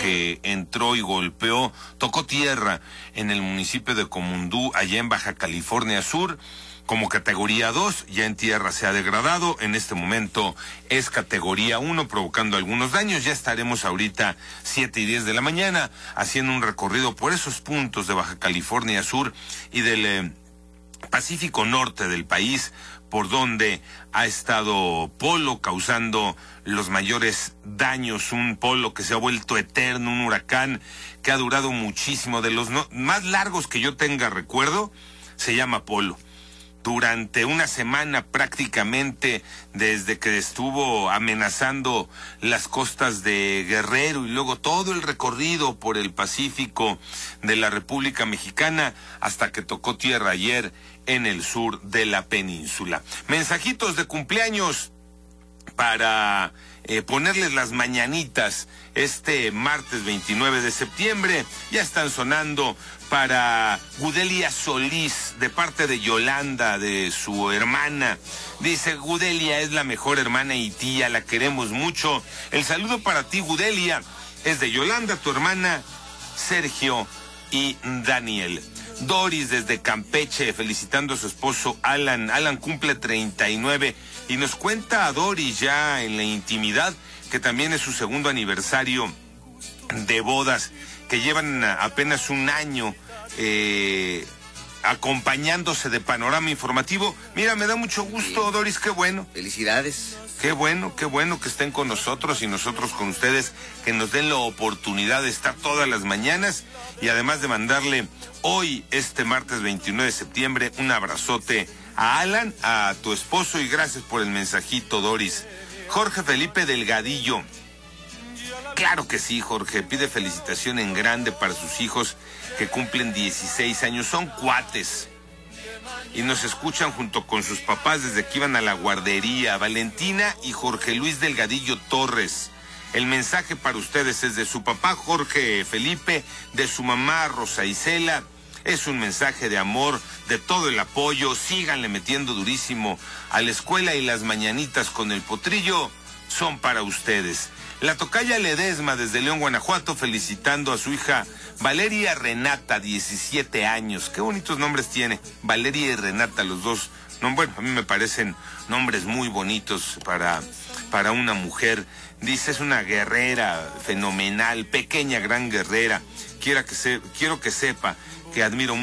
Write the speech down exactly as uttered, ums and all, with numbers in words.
que entró y golpeó, tocó tierra en el municipio de Comundú, allá en Baja California Sur, como categoría dos, ya en tierra se ha degradado, en este momento es categoría uno, provocando algunos daños. Ya estaremos ahorita siete y diez de la mañana haciendo un recorrido por esos puntos de Baja California Sur y del eh, Pacífico Norte del país, por donde ha estado Polo causando los mayores daños, un Polo que se ha vuelto eterno, un huracán que ha durado muchísimo, de los no, más largos que yo tenga recuerdo, se llama Polo. Durante una semana prácticamente, desde que estuvo amenazando las costas de Guerrero y luego todo el recorrido por el Pacífico de la República Mexicana hasta que tocó tierra ayer en el sur de la península. Mensajitos de cumpleaños para eh, ponerles las mañanitas este martes veintinueve de septiembre. Ya están sonando para Gudelia Solís, de parte de Yolanda, de su hermana. Dice: Gudelia es la mejor hermana y tía, la queremos mucho. El saludo para ti, Gudelia, es de Yolanda, tu hermana, Sergio y Daniel. Doris desde Campeche, felicitando a su esposo Alan. Alan cumple treinta y nueve y nos cuenta a Doris ya en la intimidad que también es su segundo aniversario de bodas, que llevan apenas un año eh, acompañándose de Panorama Informativo. Mira, me da mucho gusto, sí. Doris, qué bueno. Felicidades. Qué bueno, qué bueno que estén con nosotros y nosotros con ustedes, que nos den la oportunidad de estar todas las mañanas y además de mandarle hoy, este martes veintinueve de septiembre, un abrazote a Alan, a tu esposo, y gracias por el mensajito, Doris. Jorge Felipe Delgadillo. Claro que sí, Jorge, pide felicitación en grande para sus hijos que cumplen dieciséis años, son cuates y nos escuchan junto con sus papás desde que iban a la guardería. Valentina y Jorge Luis Delgadillo Torres. El mensaje para ustedes es de su papá Jorge Felipe, de su mamá Rosa Isela. Es un mensaje de amor, de todo el apoyo. Síganle metiendo durísimo a la escuela y las mañanitas con el potrillo son para ustedes. La tocaya Ledesma desde León, Guanajuato, felicitando a su hija Valeria Renata, diecisiete años. Qué bonitos nombres tiene, Valeria y Renata, los dos. No, bueno, a mí me parecen nombres muy bonitos para, para una mujer. Dice, es una guerrera fenomenal, pequeña, gran guerrera. Quiera que se, quiero que sepa que admiro mucho